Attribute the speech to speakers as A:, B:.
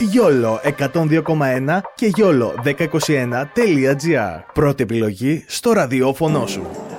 A: YOLO 102,1 και YOLO1021.gr. Πρώτη επιλογή στο ραδιόφωνο σου.